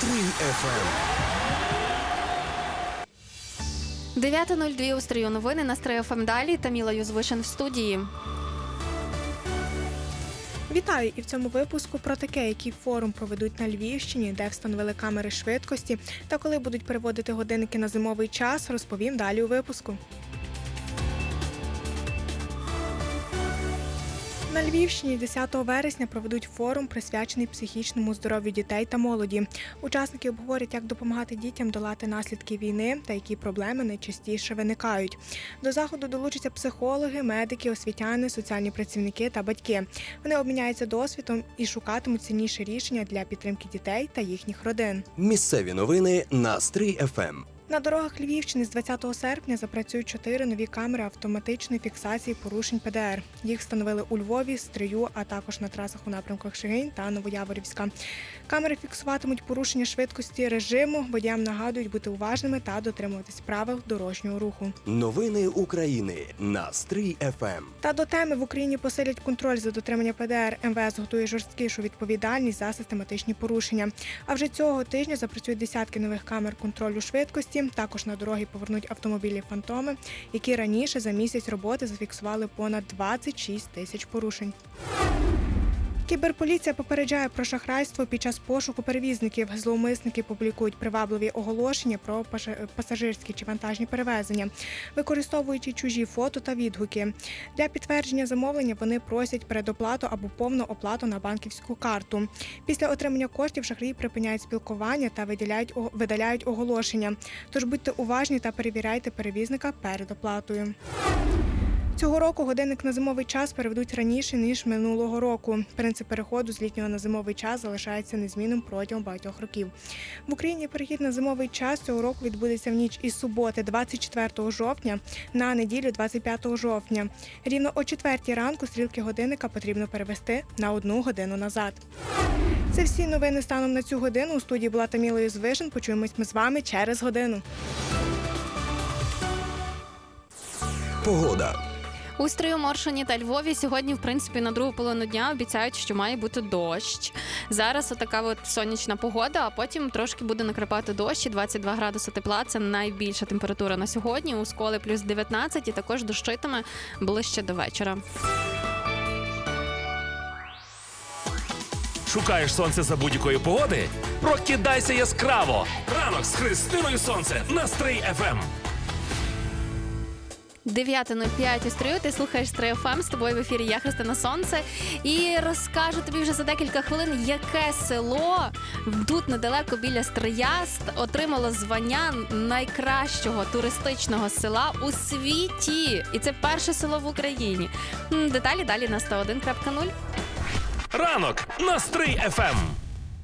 Стрий ФМ. 9:02 у Стрию новини на Стрий ФМ далі. Таміла Юзвишин в студії. Вітаю! І в цьому випуску про таке, який форум проведуть на Львівщині, де встановили камери швидкості та коли будуть переводити годинники на зимовий час, розповім далі у випуску. На Львівщині 10 вересня проведуть форум, присвячений психічному здоров'ю дітей та молоді. Учасники обговорять, як допомагати дітям долати наслідки війни та які проблеми найчастіше виникають. До заходу долучаться психологи, медики, освітяни, соціальні працівники та батьки. Вони обміняються досвідом і шукатимуть цінніші рішення для підтримки дітей та їхніх родин. Місцеві новини на Стрий ФМ. На дорогах Львівщини з 20 серпня запрацюють 4 нові камери автоматичної фіксації порушень ПДР. Їх встановили у Львові, Стрию, а також на трасах у напрямках Шегинь та Новояворівська. Камери фіксуватимуть порушення швидкості режиму, водіям нагадують бути уважними та дотримуватись правил дорожнього руху. Новини України на Стрий ФМ. Та до теми в Україні посилять контроль за дотримання ПДР. МВС готує жорсткішу відповідальність за систематичні порушення. А вже цього тижня запрацюють десятки нових камер контролю швидкості. Також на дороги повернуть автомобілі «Фантоми», які раніше за місяць роботи зафіксували понад 26 тисяч порушень. Кіберполіція попереджає про шахрайство під час пошуку перевізників. Зловмисники публікують привабливі оголошення про пасажирські чи вантажні перевезення, використовуючи чужі фото та відгуки. Для підтвердження замовлення вони просять передоплату або повну оплату на банківську карту. Після отримання коштів шахраї припиняють спілкування та видаляють оголошення. Тож будьте уважні та перевіряйте перевізника перед оплатою. Цього року годинник на зимовий час переведуть раніше, ніж минулого року. Принцип переходу з літнього на зимовий час залишається незмінним протягом багатьох років. В Україні перехід на зимовий час цього року відбудеться в ніч із суботи, 24 жовтня, на неділю, 25 жовтня. Рівно о 4 ранку стрілки годинника потрібно перевести на 1 годину назад. Це всі новини станом на цю годину. У студії була Таміла Юзвишин. Почуємось ми з вами через годину. Погода. У Стрию, Моршині та Львові сьогодні, в принципі, на другу половину дня обіцяють, що має бути дощ. Зараз отака от сонячна погода, а потім трошки буде накрапати дощ, 22 градуси тепла. Це найбільша температура на сьогодні. У Сколі плюс 19 і також дощитиме ближче до вечора. Шукаєш сонце за будь-якої погоди? Прокидайся яскраво! Ранок з Христиною Сонце на Стрий ФМ. 9:05 у Стрию, ти слухаєш Стрий ФМ, з тобою в ефірі я, Христина Сонце, і розкажу тобі вже за декілька хвилин, яке село тут недалеко біля Стрия отримало звання найкращого туристичного села у світі. І це перше село в Україні. Деталі далі на 101.0. Ранок на Стрий ФМ.